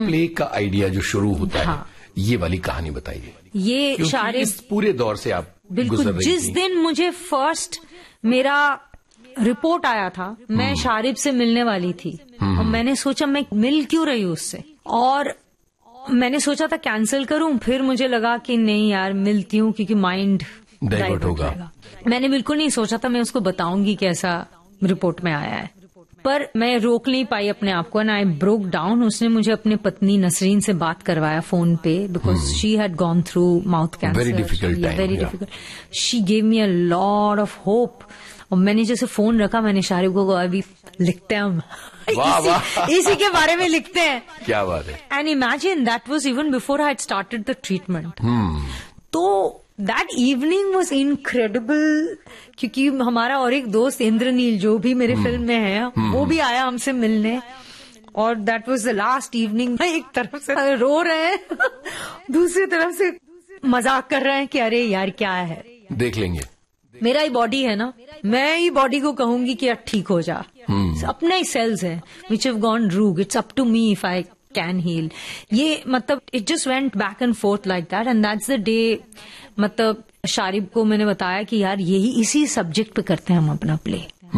Play का idea जो शुरू होता है, ये वाली कहानी बताइए। ये शारिब इस पूरे दौर से आप बिल्कुल गुजर रही जिस थी। दिन मुझे फर्स्ट मेरा रिपोर्ट आया था, मैं शारिब से मिलने वाली थी और मैंने सोचा मैं मिल क्यों रही हूँ उससे, और मैंने सोचा था कैंसिल करूं, फिर मुझे लगा कि नहीं यार मिलती हूँ क्योंकि माइंड डाइवर्ट होगा। मैंने बिल्कुल नहीं सोचा था मैं उसको बताऊंगी कैसा रिपोर्ट में आया है, पर मैं रोक नहीं पाई अपने आप को, एंड आई ब्रोक डाउन। उसने मुझे अपनी पत्नी नसरीन से बात करवाया फोन पे, because she had gone through mouth cancer, very difficult time, very difficult. She gave me a lot of hope. और मैंने जैसे फोन रखा, मैंने शारिब को अभी लिखते हैं हम वाह, वाह। इसी के बारे में लिखते हैं। क्या बात है। And imagine that was even before I had started the treatment. तो दैट इवनिंग वाज इनक्रेडिबल, क्योंकि हमारा और एक दोस्त इंद्रनील जो भी मेरे फिल्म में है, वो भी आया हमसे मिलने, और that was the last evening. एक तरफ से रो रहे हैं दूसरी तरफ से मजाक कर रहे हैं कि अरे यार क्या है, देख लेंगे, मेरा ही बॉडी है ना, मैं ही बॉडी को कहूंगी कि यार ठीक हो जा। अपने ही सेल्स हैं which have gone Rig, it's up to me if I can heal. ये मतलब it just went back and fourth like that, and that's the day मतलब शारिब को मैंने बताया कि यार यही इसी सब्जेक्ट पे करते हैं हम अपना प्ले।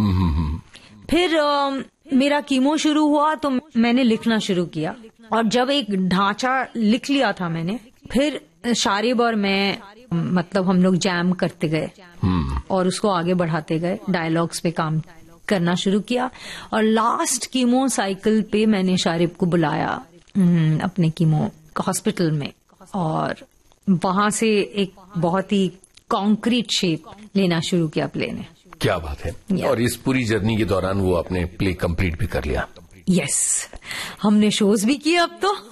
फिर मेरा कीमो शुरू हुआ तो मैंने लिखना शुरू किया, और जब एक ढांचा लिख लिया था मैंने, फिर शारिब और मैं मतलब हम लोग जैम करते गए और उसको आगे बढ़ाते गए, डायलॉग्स पे काम करना शुरू किया। और लास्ट कीमो साइकिल पे मैंने शारिब को बुलाया अपने कीमो हॉस्पिटल में, और वहां से एक बहुत ही कॉन्क्रीट शेप लेना शुरू किया प्ले ने। क्या बात है। Yeah. और इस पूरी जर्नी के दौरान वो आपने प्ले कंप्लीट भी कर लिया। यस, हमने शोज भी किए अब तो।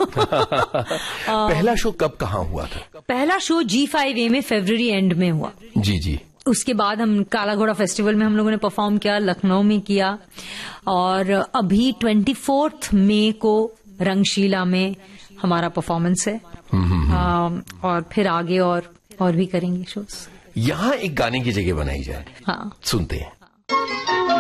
पहला शो कब कहाँ हुआ था? पहला शो G5A में फरवरी एंड में हुआ। जी जी। उसके बाद हम काला घोड़ा फेस्टिवल में हम लोगों ने परफॉर्म किया, लखनऊ में किया, और अभी 24 मई को रंगशीला में हमारा परफॉर्मेंस है। और फिर आगे और भी करेंगे शोज। यहाँ एक गाने की जगह बनाई जाए। हाँ, सुनते हैं।